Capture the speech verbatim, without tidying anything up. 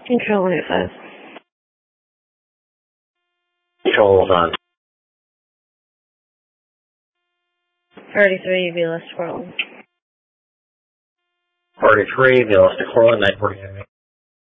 Control one eight five. Control on. thirty-three, V L S to Cortland. thirty-three, V L S to Cortland, nine forty-nine.